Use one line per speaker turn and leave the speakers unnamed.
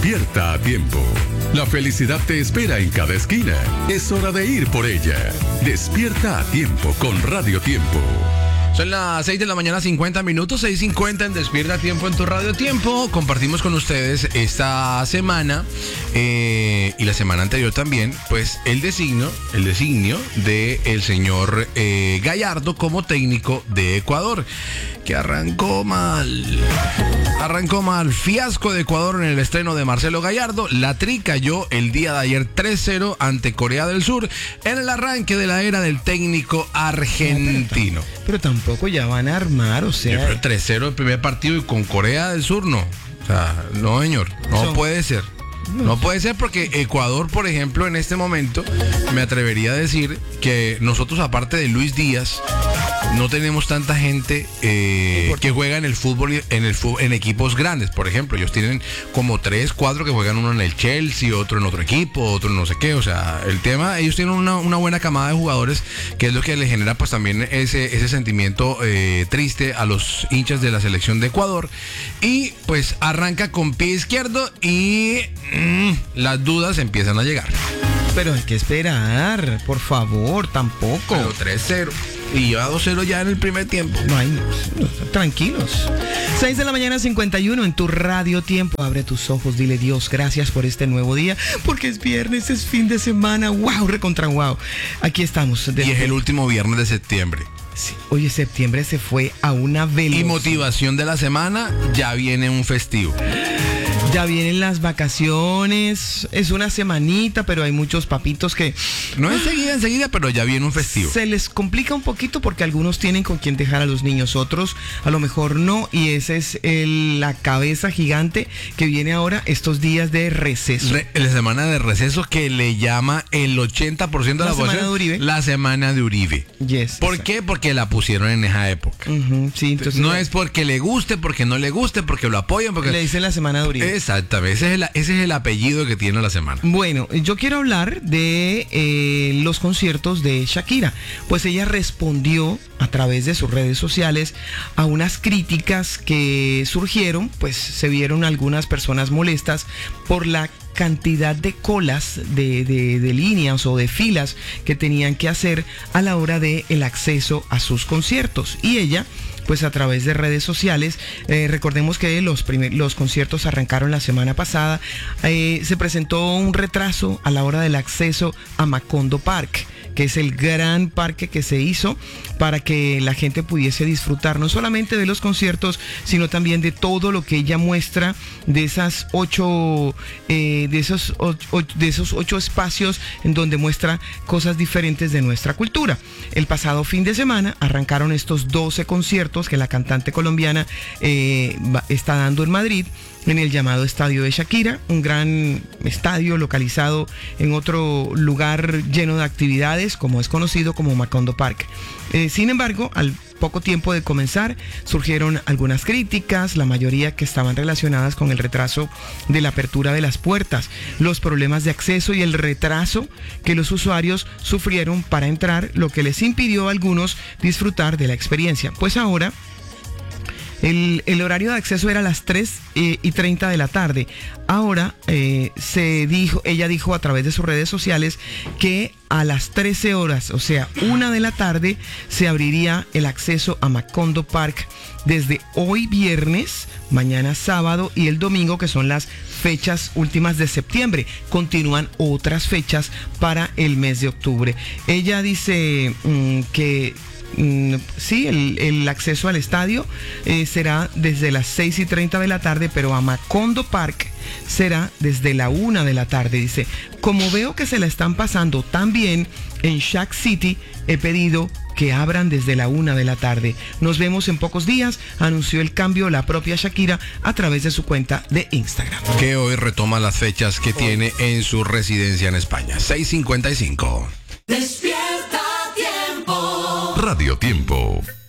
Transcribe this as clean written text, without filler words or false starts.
Despierta a tiempo. La felicidad te espera en cada esquina. Es hora de ir por ella. Despierta a tiempo con Radio Tiempo.
Son las 6 de la mañana, 50 minutos, 6:50 en Despierta a Tiempo en tu Radio Tiempo. Compartimos con ustedes esta semana y la semana anterior también, pues el designio del señor Gallardo como técnico de Ecuador, que arrancó mal. Fiasco de Ecuador en el estreno de Marcelo Gallardo. La Tri cayó el día de ayer 3-0 ante Corea del Sur en el arranque de la era del técnico argentino.
Pero tampoco ya van a armar, o sea...
Pero 3-0 el primer partido y con Corea del Sur no. O sea, no, señor, no puede ser. No puede ser porque Ecuador, por ejemplo, en este momento, me atrevería a decir que nosotros, aparte de Luis Díaz, no tenemos tanta gente que juega en el fútbol, en equipos grandes. Por ejemplo, ellos tienen como 3, 4 que juegan, uno en el Chelsea, otro en otro equipo, otro en no sé qué. O sea, el tema, ellos tienen una buena camada de jugadores, que es lo que le genera pues también ese sentimiento triste a los hinchas de la selección de Ecuador. Y pues arranca con pie izquierdo y las dudas empiezan a llegar.
Pero hay que esperar, por favor, tampoco.
Pero 3-0 y lleva 2-0 ya en el primer tiempo.
No, tranquilos. 6 de la mañana, 51 en tu Radio Tiempo. Abre tus ojos, dile Dios, gracias por este nuevo día, porque es viernes, es fin de semana. Wow, recontra wow. Aquí estamos.
Y es el último viernes de septiembre.
Sí. Oye, septiembre se fue a una velocidad.
Y motivación de la semana, ya viene un festivo.
Ya vienen las vacaciones, es una semanita, pero hay muchos papitos que...
No enseguida, pero ya viene un festivo.
Se les complica un poquito porque algunos tienen con quién dejar a los niños, otros a lo mejor no, y esa es la cabeza gigante que viene ahora estos días de receso.
La semana de receso que le llama el 80% de la población.
La semana de Uribe.
La semana de Uribe.
Yes.
¿Por qué? Porque la pusieron en esa época.
Sí, entonces
no es porque le guste, porque no le guste, porque lo apoyan, porque...
Le dicen la semana de Uribe.
Exactamente, ese es el apellido que tiene la semana.
Bueno, yo quiero hablar de los conciertos de Shakira, pues ella respondió a través de sus redes sociales a unas críticas que surgieron, pues se vieron algunas personas molestas por la cantidad de colas de líneas o de filas que tenían que hacer a la hora de el acceso a sus conciertos, y ella pues a través de redes sociales, recordemos que los conciertos arrancaron la semana pasada, se presentó un retraso a la hora del acceso a Macondo Park, que es el gran parque que se hizo para que la gente pudiese disfrutar no solamente de los conciertos, sino también de todo lo que ella muestra de esos 8 espacios en donde muestra cosas diferentes de nuestra cultura. El pasado fin de semana arrancaron estos 12 conciertos que la cantante colombiana está dando en Madrid, en el llamado Estadio de Shakira, un gran estadio localizado en otro lugar lleno de actividades, como es conocido como Macondo Park. Sin embargo, al poco tiempo de comenzar, surgieron algunas críticas, la mayoría que estaban relacionadas con el retraso de la apertura de las puertas, los problemas de acceso y el retraso que los usuarios sufrieron para entrar, lo que les impidió a algunos disfrutar de la experiencia. Pues ahora el horario de acceso era a las 3:30 de la tarde. Ahora ella dijo a través de sus redes sociales que a las 13 horas, o sea, 1 de la tarde, se abriría el acceso a Macondo Park desde hoy viernes, mañana sábado y el domingo, que son las fechas últimas de septiembre. Continúan otras fechas para el mes de octubre. Ella dice que sí, el acceso al estadio será desde las 6:30 de la tarde, pero a Macondo Park será desde la 1 de la tarde. Dice, como veo que se la están pasando tan bien en Shaq City, he pedido que abran desde la 1 de la tarde. Nos vemos en pocos días, anunció el cambio la propia Shakira a través de su cuenta de Instagram.
Que hoy retoma las fechas que tiene en su residencia en España. 6:55.
Radio Tiempo.